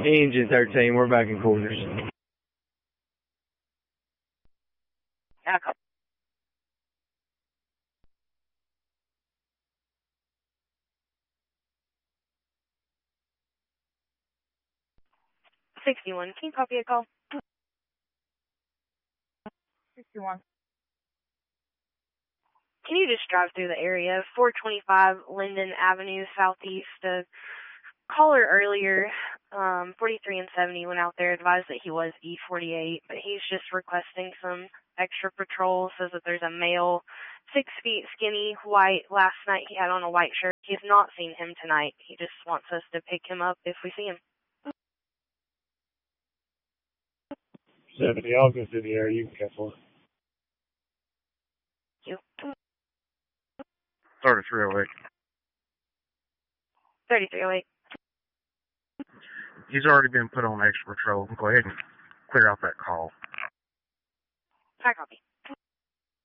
Engine 13, we're back in quarters. Yeah, copy. $61. Can you copy a call? 61. Can you just drive through the area? 425 Linden Avenue Southeast. Caller earlier, 43 and 70, went out there, advised that he was E48, but he's just requesting some extra patrol. Says that there's a male, 6 feet, skinny, white. Last night he had on a white shirt. He's not seen him tonight. He just wants us to pick him up if we see him. 70, I'll go through the area. You can get for it. You. 3308. 3308. He's already been put on extra patrol. Go ahead and clear out that call. I copy.